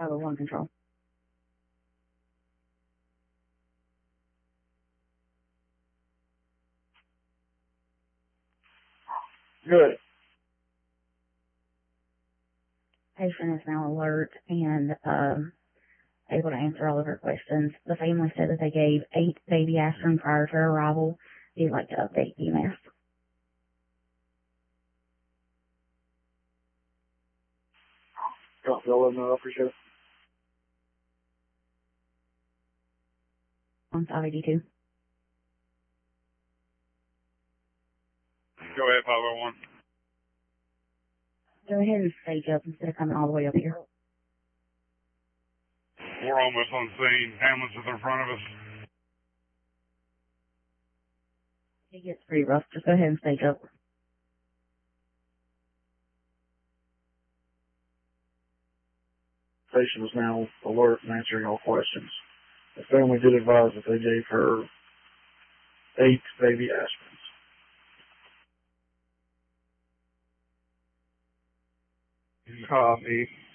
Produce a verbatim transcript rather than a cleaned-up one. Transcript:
five oh one control. Good. Patient is now alert and um, able to answer all of her questions. The family said that they gave eight baby aspirin prior to her arrival. If you'd like to update E M S. Copy, I'll let them know. I appreciate it. On five eighty-two. Go ahead, five oh one. Go ahead and stage up instead of coming all the way up here. We're almost on scene. Ambulance is in front of us. It gets pretty rough. Just go ahead and stage up. Patient is now alert and answering all questions. The family did advise that they gave her eight baby aspirins. Copy.